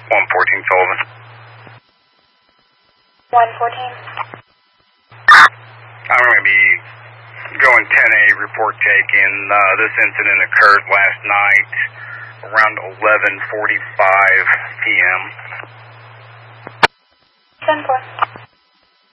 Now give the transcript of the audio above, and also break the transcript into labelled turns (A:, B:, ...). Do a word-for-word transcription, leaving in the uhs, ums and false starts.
A: one fourteen Sullivan.
B: one fourteen.
A: I'm going to be going ten A report taken. Uh, this incident occurred last night around eleven forty-five p m
B: ten four.